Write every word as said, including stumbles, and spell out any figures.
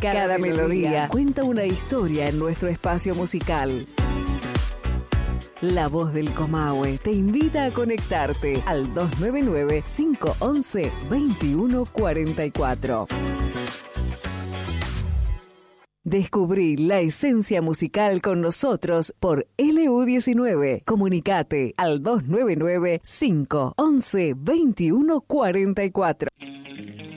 Cada, Cada melodía, melodía cuenta una historia en nuestro espacio musical. La Voz del Comahue te invita a conectarte al dos nueve nueve, cinco once, veintiuno cuarenta y cuatro. Descubrí la esencia musical con nosotros por L U diecinueve. Comunicate al dos nueve nueve, cinco once, veintiuno cuarenta y cuatro.